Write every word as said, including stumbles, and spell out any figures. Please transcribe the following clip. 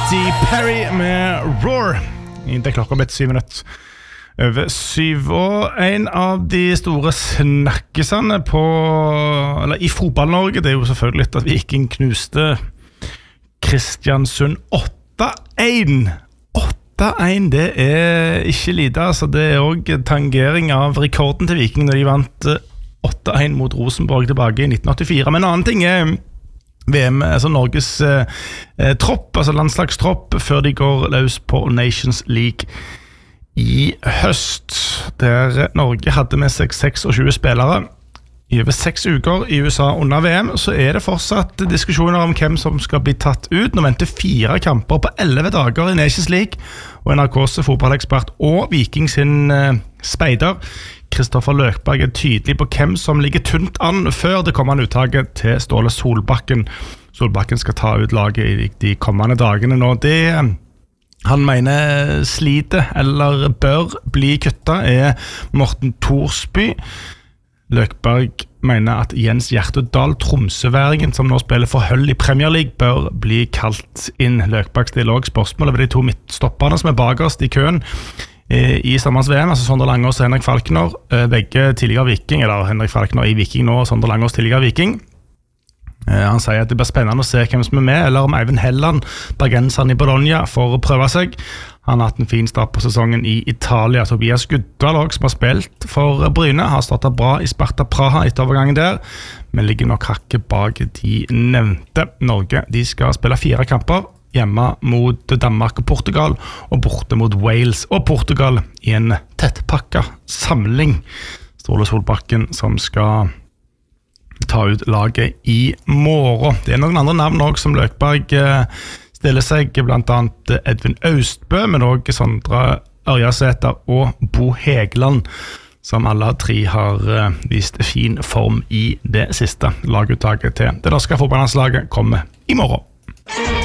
Katy Perry med Roar. Det klokka blitt syv minutter over syv, og en av de store snakkesene på, eller i fotball-Norge, det er jo selvfølgelig at Viking knuste Kristiansund åtte én. åtte én, det er ikke lite, altså det er også tangering av rekorden til Viking når de vant åtte én mot Rosenborg tilbake i nitten åttifire. Men en annen ting er V M, altså Norges eh, tropp, altså landslagstropp, før de går løs på Nations League i høst, der Norge hadde med seg seksogtjue spillere i over seks uker i U S A under V M. Så er det fortsatt diskusjoner om hvem som skal bli tatt ut. Nå venter fire kamper på elleve dager i Nations League, og N R K's fotballekspert og Viking sin eh, speider Kristoffer Løkberg er tydelig på hvem som ligger tunt an før det kommende uttaket til Ståle Solbakken. Solbakken skal ta ut laget i de kommende dagene nå. Det han mener sliter eller bør bli kuttet er Morten Thorsby. Løkberg mener at Jens Hjertedal, tromsøværingen som nå spiller for Hull i Premier League, bør bli kalt inn. Løkberg stiller også spørsmål over de to midtstopperne som er bakerst i køen i Stammars V M, altså Sondre Langås og Henrik Falkner, begge tidligere Viking, eller Henrik Falkner i Viking nå, og Sondre Langås tidligere Viking. Han sier at det blir spennende å se hvem som er med, eller om Eivind Helland, bergenseren i Bologna, får prøve seg. Han har hatt en fin start på sesongen i Italia. Tobias Guddal, som har spilt for Bryne, har startet bra i Sparta Praha etter overgangen der, men ligger nok hakket bak de nevnte. Norge, de skal spille fire kamper, hjemme mot Danmark og Portugal, og borte mot Wales og Portugal i en tettpakket samling. Ståle Solbakken som skal ta ut laget i morgen. Det er noen andre navn også som Løkberg stiller seg, blant annet Edvin Austbø, men også Sondre Ørjasæter og Bo Hegeland, som alle tre har vist fin form i det siste laguttaket til. Det norske fotballandslaget kommer i morgen.